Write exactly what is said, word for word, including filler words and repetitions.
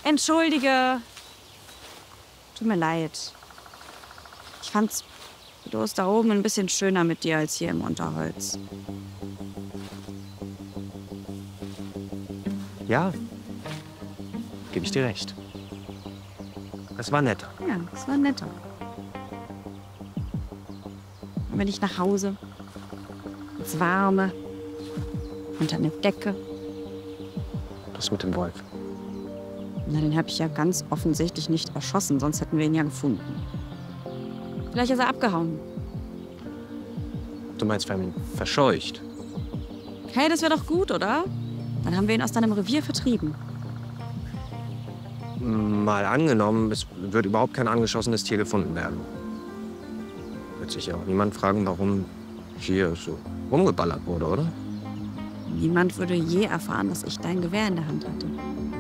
Entschuldige. Tut mir leid. Ich fand's bloß da oben ein bisschen schöner mit dir als hier im Unterholz. Ja, gebe ich dir recht. Es war netter. Ja, es war netter. Dann bin ich nach Hause. Ins Warme. Unter eine Decke. Das mit dem Wolf. Na, den habe ich ja ganz offensichtlich nicht erschossen, sonst hätten wir ihn ja gefunden. Vielleicht ist er abgehauen. Du meinst, wir haben ihn verscheucht? Hey, das wäre doch gut, oder? Dann haben wir ihn aus deinem Revier vertrieben. Mal angenommen, es wird überhaupt kein angeschossenes Tier gefunden werden. Wird sich ja auch niemand fragen, warum hier so rumgeballert wurde, oder? Niemand würde je erfahren, dass ich dein Gewehr in der Hand hatte.